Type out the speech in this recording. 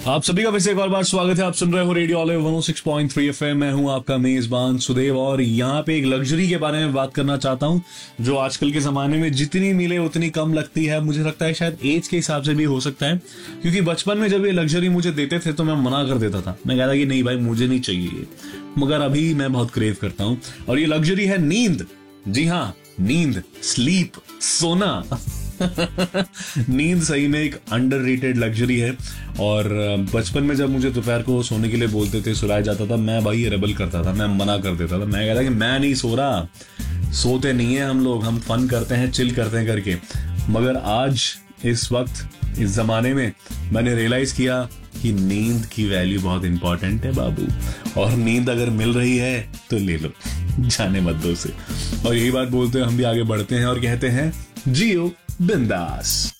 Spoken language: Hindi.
आप सभी का फिर से एक और बार स्वागत है। आप सुन रहे हो रेडियो ऑलिव 106.3 एफएम। मैं हूं आपका मेजबान सुदेव और यहाँ पे एक लग्जरी के बारे में बात करना चाहता हूं जो आजकल के जमाने में जितनी मिले उतनी कम लगती है। मुझे लगता है शायद एज के हिसाब से भी हो सकता है, क्योंकि बचपन में जब ये लग्जरी मुझे देते थे तो मैं मना कर देता था। मैं कहता कि नहीं भाई मुझे नहीं चाहिए ये, मगर अभी मैं बहुत क्रेव करता हूँ और ये लग्जरी है नींद। जी हाँ, नींद, स्लीप, सोना। नींद सही में एक अंडररेटेड लग्जरी है। और बचपन में जब मुझे दोपहर को सोने के लिए बोलते थे, सुलाया जाता था, मैं भाई रेबल करता था, मैं मना कर देता था। मैं कहता कि मैं नहीं सो रहा। सोते नहीं है हम लोग, हम फन करते हैं, चिल करते हैं करके। मगर आज इस वक्त इस जमाने में मैंने रियलाइज किया कि नींद की वैल्यू बहुत इंपॉर्टेंट है बाबू। और नींद अगर मिल रही है तो ले लो, जाने मत दो उसे। और यही बात बोलते हैं हम भी आगे बढ़ते हैं और कहते हैं जियो बिंदास।